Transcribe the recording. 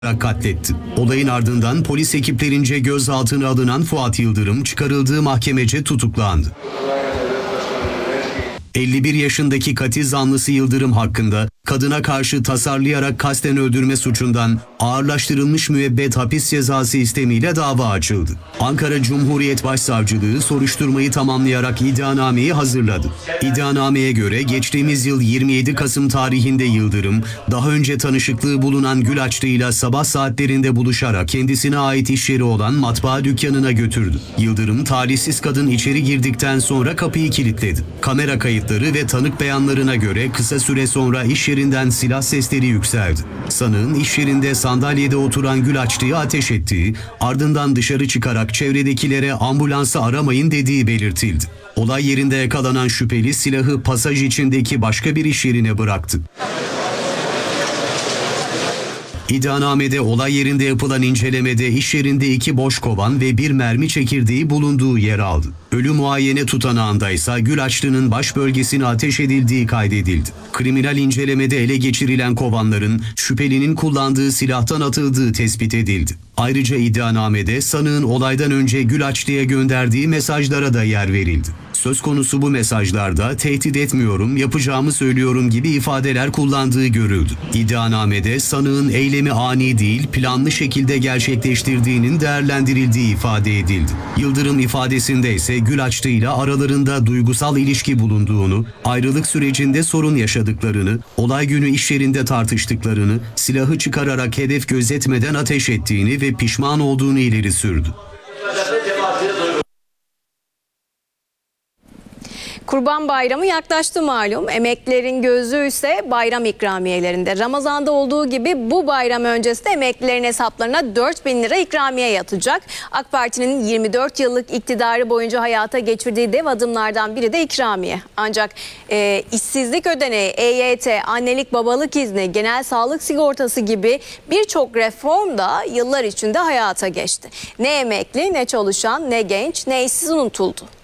katletti. Olayın ardından polis ekiplerince gözaltına alınan Fuat Yıldırım çıkarıldığı mahkemece tutuklandı. 51 yaşındaki katil zanlısı Yıldırım hakkında kadına karşı tasarlayarak kasten öldürme suçundan ağırlaştırılmış müebbet hapis cezası istemiyle dava açıldı. Ankara Cumhuriyet Başsavcılığı soruşturmayı tamamlayarak iddianameyi hazırladı. İddianameye göre geçtiğimiz yıl 27 Kasım tarihinde Yıldırım, daha önce tanışıklığı bulunan Gülaçlı ile sabah saatlerinde buluşarak kendisine ait iş yeri olan matbaa dükkanına götürdü. Yıldırım, talihsiz kadın içeri girdikten sonra kapıyı kilitledi. Kamera kayıtları ve tanık beyanlarına göre kısa süre sonra iş yerinden silah sesleri yükseldi. Sanığın iş yerinde sandalyede oturan Gülaçlı'ya ateş ettiği, ardından dışarı çıkarak çevredekilere ambulansı aramayın dediği belirtildi. Olay yerinde yakalanan şüpheli silahı pasaj içindeki başka bir iş yerine bıraktı. İddianamede olay yerinde yapılan incelemede iş yerinde 2 boş kovan ve 1 mermi çekirdeği bulunduğu yer aldı. Ölü muayene tutanağında ise Gülaçlı'nın baş bölgesine ateş edildiği kaydedildi. Kriminal incelemede ele geçirilen kovanların şüphelinin kullandığı silahtan atıldığı tespit edildi. Ayrıca iddianamede sanığın olaydan önce Gülaçlı'ya gönderdiği mesajlara da yer verildi. Söz konusu bu mesajlarda tehdit etmiyorum, yapacağımı söylüyorum gibi ifadeler kullandığı görüldü. İddianamede sanığın eylemi ani değil, planlı şekilde gerçekleştirdiğinin değerlendirildiği ifade edildi. Yıldırım ifadesinde ise Gülaçlı ile aralarında duygusal ilişki bulunduğunu, ayrılık sürecinde sorun yaşadıklarını, olay günü iş yerinde tartıştıklarını, silahı çıkararak hedef gözetmeden ateş ettiğini ve pişman olduğunu ileri sürdü. Kurban Bayramı yaklaştı malum. Emeklilerin gözü ise bayram ikramiyelerinde. Ramazan'da olduğu gibi bu bayram öncesi de emeklilerin hesaplarına 4.000 lira ikramiye yatacak. AK Parti'nin 24 yıllık iktidarı boyunca hayata geçirdiği dev adımlardan biri de ikramiye. Ancak işsizlik ödeneği, EYT, annelik babalık izni, genel sağlık sigortası gibi birçok reform da yıllar içinde hayata geçti. Ne emekli, ne çalışan, ne genç, ne işsiz unutuldu.